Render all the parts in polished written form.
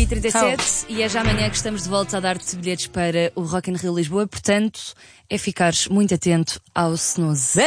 1h37 e é já amanhã que estamos de volta a dar-te bilhetes para o Rock in Rio Lisboa, portanto é ficares muito atento ao snooze.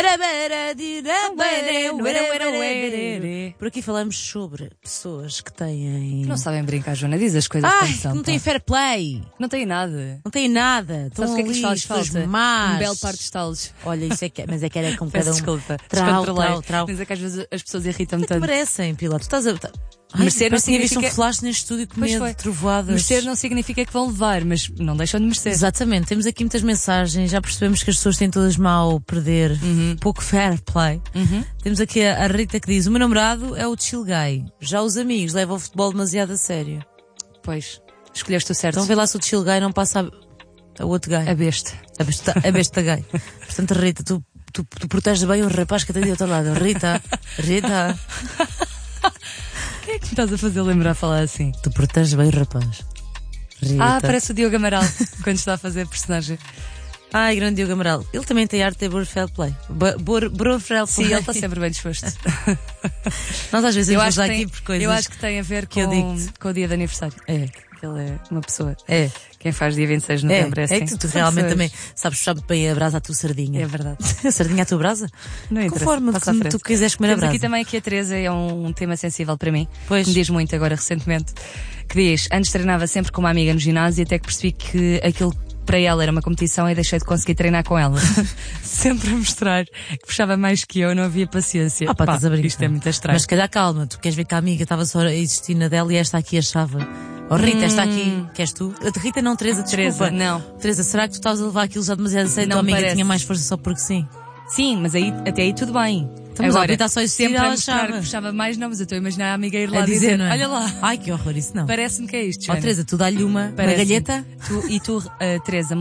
Por aqui falamos sobre pessoas que têm... Não sabem brincar, Joana, diz as coisas como são. Não têm fair play. Não têm nada. Não têm nada. Sabes o que é que lhes faz falta? Más. Um belo par de estalos. Olha, isso é que é, mas é que era com Peço cada um. desculpa, Trau. Mas é que às vezes as pessoas irritam-me O que tanto. merecem, Pilar? Tu estás a... Merecer não parece que tinha visto significa... um flash neste estúdio com Pois medo foi. de trovoadas. Merecer não significa que vão levar, mas não deixam de merecer. Exatamente, temos aqui muitas mensagens, já percebemos que as pessoas têm todas mal perder, pouco fair play. Temos aqui a Rita que diz: o meu namorado é o chill guy, já os amigos levam o futebol demasiado a sério. Pois, escolheste o certo. Então vê lá se o chill guy não passa a outro guy. A besta. A besta gay. Portanto, Rita, tu proteges bem o rapaz que tem do outro lado. Rita. O que é que me estás a fazer lembrar a falar assim? Tu proteges bem o rapaz. Rita. Parece o Diogo Amaral quando está a fazer personagem. Ai, grande Diogo Amaral. Ele também tem arte de ter fair play. Fair Sim, ele está sempre bem disposto. Nós às vezes vamos usar aqui por coisas. Eu acho que tem a ver com o dia de aniversário. É. Ele é uma pessoa. É. Quem faz dia 26 de novembro é assim. É que tu realmente também sabes puxar muito bem a brasa à tua sardinha. É verdade. A sardinha à tua brasa? Não interessa. Conforme tu quiseres comer a brasa. Aqui também que a Teresa é um tema sensível para mim. Pois. Me diz muito agora recentemente. Que diz: antes treinava sempre com uma amiga no ginásio até que percebi que aquilo para ela era uma competição e deixei de conseguir treinar com ela. Sempre a mostrar que puxava mais que eu, não havia paciência. Estás a brincar. Isto é muito estranho. Mas se calhar calma, tu queres ver que a amiga estava só a existir na dela e esta aqui achava. Oh Rita, esta aqui, queres tu? Rita não, Teresa, desculpa. Teresa, não. Teresa, será que tu estavas a levar aquilo já demasiado a sério? Não Tua amiga parece. tinha mais força só porque sim? Sim, mas aí, até aí tudo bem. Então, mas agora, está só a existir, sempre a ela mostrar achava. que puxava mais, não, mas eu estou a imaginar a amiga ir lá A dizer, não é? olha lá. Ai, que horror, isso não. Parece-me que é isto, Oh Joana. Teresa, tu dá-lhe uma Parece-me. galheta? Tu, Teresa,